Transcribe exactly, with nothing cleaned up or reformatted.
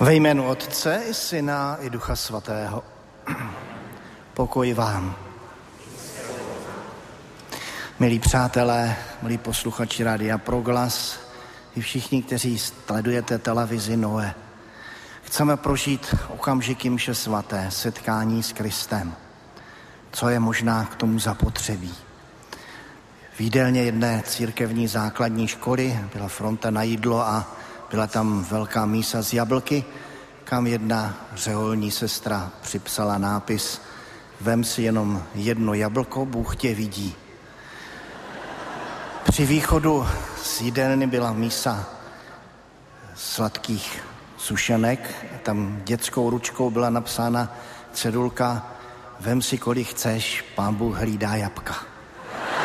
Ve jménu Otce i Syna i Ducha Svatého. Pokoj vám. Milí přátelé, milí posluchači Rádia Proglas, i všichni, kteří sledujete televizi Noe. Chceme prožít okamžiky mše svaté, setkání s Kristem. Co je možná k tomu zapotřebí? V jídelně jedné církevní základní školy byla fronta na jídlo a byla tam velká mísa z jablky, kam jedna řeholní sestra připsala nápis: Vem si jenom jedno jablko, Bůh tě vidí. Při východu z jídelny byla mísa sladkých sušenek, tam dětskou ručkou byla napsána cedulka: Vem si kolik chceš, Pán Bůh hlídá jabka.